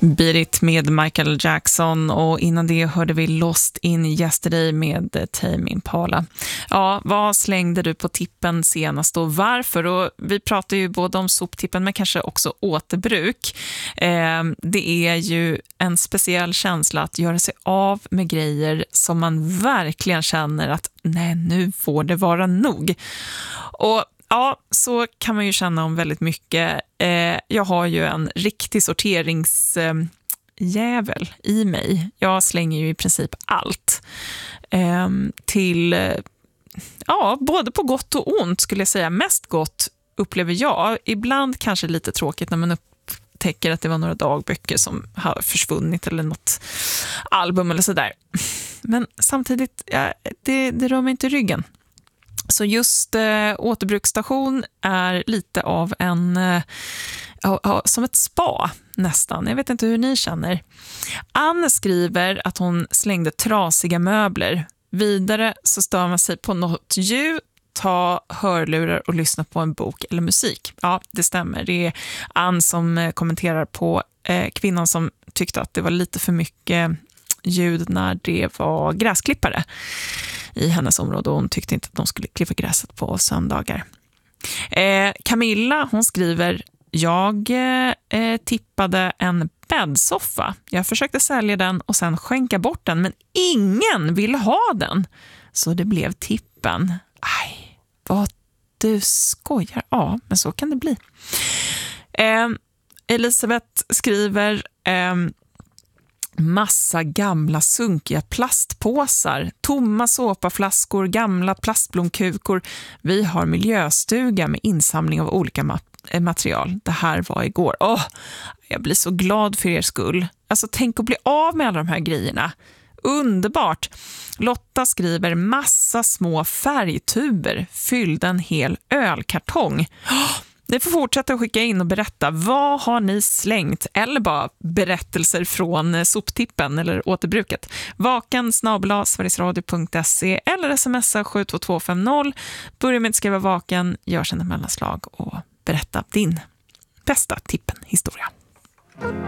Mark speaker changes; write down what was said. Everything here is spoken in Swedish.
Speaker 1: Beat It med Michael Jackson, och innan det hörde vi Lost in Yesterday med Tame Impala. Ja, vad slängde du på tippen senast och varför? Och vi pratar ju både om soptippen men kanske också återbruk. Det är ju en speciell känsla att göra sig av med grejer som man verkligen känner att nej, nu får det vara nog. Och ja, så kan man ju känna om väldigt mycket. Jag har ju en riktig sorteringsjävel i mig. Jag slänger ju i princip allt. Både på gott och ont skulle jag säga. Mest gott upplever jag. Ibland kanske lite tråkigt när man upptäcker att det var några dagböcker som har försvunnit eller något album eller sådär. Men samtidigt, det rör mig inte i ryggen. Så just återbruksstation är lite av som ett spa nästan. Jag vet inte hur ni känner. Ann skriver att hon slängde trasiga möbler. Vidare så stör man sig på något ljud, ta hörlurar och lyssna på en bok eller musik. Ja, det stämmer. Det är Ann som kommenterar på kvinnan som tyckte att det var lite för mycket ljud när det var gräsklippare i hennes område, och hon tyckte inte att de skulle klippa gräset på söndagar. Camilla, hon skriver: jag tippade en bäddsoffa. Jag försökte sälja den och sen skänka bort den, men ingen ville ha den. Så det blev tippen. Aj, vad du skojar. Ja, men så kan det bli. Elisabeth skriver: massa gamla sunkiga plastpåsar, tomma såpaflaskor, gamla plastblomkukor. Vi har miljöstuga med insamling av olika material. Det här var igår. Jag blir så glad för er skull. Alltså, tänk att bli av med alla de här grejerna. Underbart. Lotta skriver: massa små färgtuber, fyllde en hel ölkartong. Ni får fortsätta att skicka in och berätta. Vad har ni slängt? Eller bara berättelser från soptippen eller återbruket. vaken@sverigesradio.se eller smsa 72250. Börja med att skriva vaken, gör sen ett mellanslag och berätta din bästa tippen-historia.